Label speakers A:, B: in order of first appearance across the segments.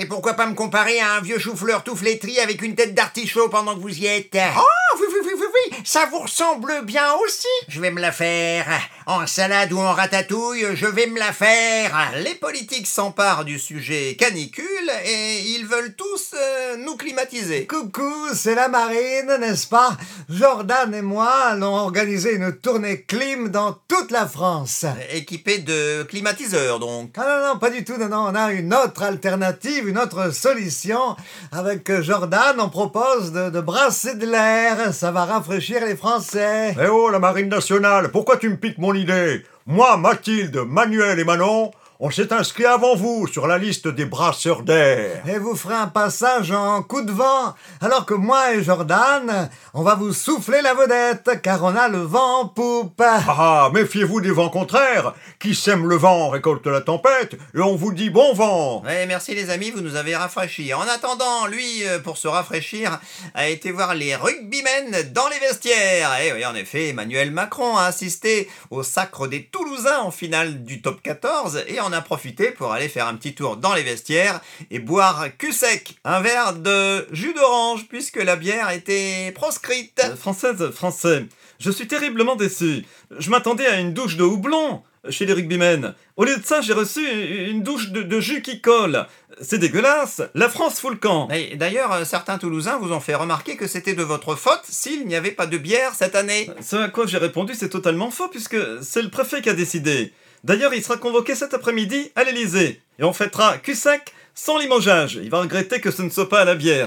A: Et pourquoi pas me comparer à un vieux chou-fleur tout flétri avec une tête d'artichaut pendant que vous y êtes?
B: Oh, oui, ça vous ressemble bien aussi.
A: Je vais me la faire. En salade ou en ratatouille, je vais me la faire.
C: Les politiques s'emparent du sujet canicule et ils veulent tous nous climatiser.
D: Coucou, c'est la marine, n'est-ce pas? Jordan et moi allons organiser une tournée clim dans toute la France.
C: Équipés de climatiseurs, donc.
D: Ah non, pas du tout, non, on a une autre alternative, une autre solution. Avec Jordan, on propose de brasser de l'air, ça va rafraîchir les Français.
E: Eh oh, la marine nationale, pourquoi tu me piques mon idée? Moi, Mathilde, Manuel et Manon, on s'est inscrit avant vous sur la liste des brasseurs d'air.
D: Et vous ferez un passage en coup de vent, alors que moi et Jordan, on va vous souffler la vedette, car on a le vent en poupe.
E: Ah, méfiez-vous des vents contraires. Qui sème le vent récolte la tempête, et on vous dit bon vent.
C: Ouais, merci les amis, vous nous avez rafraîchis. En attendant, lui, pour se rafraîchir, a été voir les rugbymen dans les vestiaires. Et oui, en effet, Emmanuel Macron a assisté au sacre des Toulousains en finale du top 14 et en a profité pour aller faire un petit tour dans les vestiaires et boire cul sec, un verre de jus d'orange, puisque la bière était proscrite.
F: Français, je suis terriblement déçu. Je m'attendais à une douche de houblon chez les rugbymen. Au lieu de ça, j'ai reçu une douche de jus qui colle. C'est dégueulasse. La France fout le camp.
C: Et d'ailleurs, certains Toulousains vous ont fait remarquer que c'était de votre faute s'il n'y avait pas de bière cette année.
F: Ce à quoi j'ai répondu, c'est totalement faux, puisque c'est le préfet qui a décidé. D'ailleurs, il sera convoqué cet après-midi à l'Elysée. Et on fêtera cul sec sans limogeage. Il va regretter que ce ne soit pas à la bière.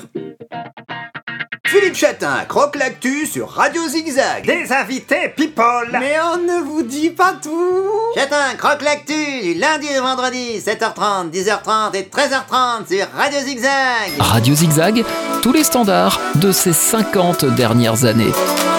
A: Philippe Chatin croque l'actu sur Radio Zigzag.
B: Des invités people.
D: Mais on ne vous dit pas tout.
A: Chatin croque l'actu du lundi au vendredi, 7h30, 10h30 et 13h30 sur Radio Zigzag.
G: Radio Zigzag, tous les standards de ces 50 dernières années.